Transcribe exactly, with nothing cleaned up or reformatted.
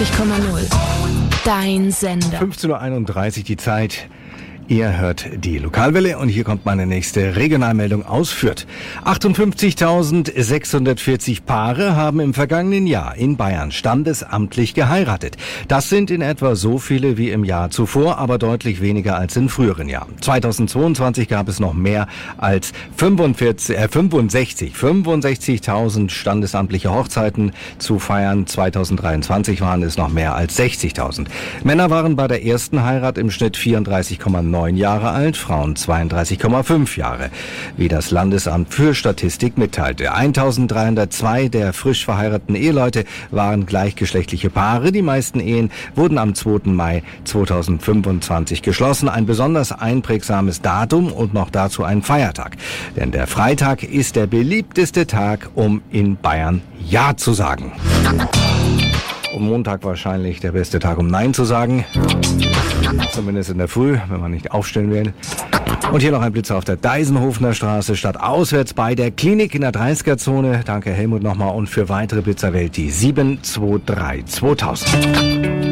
einundneunzig Komma null. Dein Sender. fünfzehn Uhr einunddreißig die Zeit. Ihr hört die Lokalwelle und hier kommt meine nächste Regionalmeldung aus Fürth. achtundfünfzigtausendsechshundertvierzig Paare haben im vergangenen Jahr in Bayern standesamtlich geheiratet. Das sind in etwa so viele wie im Jahr zuvor, aber deutlich weniger als in früheren Jahren. zweitausendzweiundzwanzig gab es noch mehr als fünfundvierzig, äh, fünfundsechzig, fünfundsechzigtausend standesamtliche Hochzeiten zu feiern. zweitausenddreiundzwanzig waren es noch mehr als sechzigtausend. Männer waren bei der ersten Heirat im Schnitt vierunddreißig Komma neun Jahre alt, Frauen zweiunddreißig Komma fünf Jahre, wie das Landesamt für Statistik mitteilte. eintausenddreihundertzwei der frisch verheirateten Eheleute waren gleichgeschlechtliche Paare. Die meisten Ehen wurden am zweiten Mai zweitausendfünfundzwanzig geschlossen. Ein besonders einprägsames Datum und noch dazu ein Feiertag. Denn der Freitag ist der beliebteste Tag, um in Bayern Ja zu sagen. Und Montag wahrscheinlich der beste Tag, um Nein zu sagen. Zumindest in der Früh, wenn man nicht aufstehen will. Und hier noch ein Blitzer auf der Deisenhofener Straße, statt auswärts bei der Klinik in der dreißiger-Zone. Danke Helmut nochmal und für weitere Blitzer wählt die sieben zwei drei zweitausend.